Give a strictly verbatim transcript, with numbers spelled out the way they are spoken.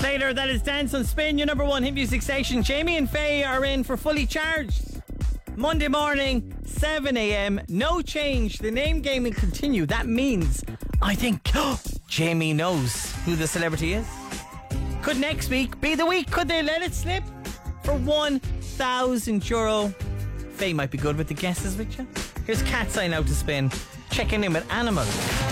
later, that is Dance on Spin, your number one hit music station. Jamie and Faye are in for Fully Charged. Monday morning, seven a.m. No change. The name game will continue. That means, I think, Jamie knows who the celebrity is. Could next week be the week? Could they let it slip? For one thousand euro. Faye might be good with the guesses with you. Here's Cat's Eye now to spin. Checking in with Animal.